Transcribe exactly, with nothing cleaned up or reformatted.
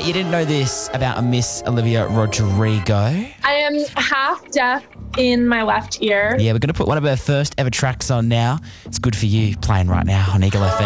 you didn't know this about a Miss Olivia Rodrigo. I am half deaf in my left ear. Yeah, we're going to put one of her first ever tracks on now. It's Good For You playing right now on Eagle F M.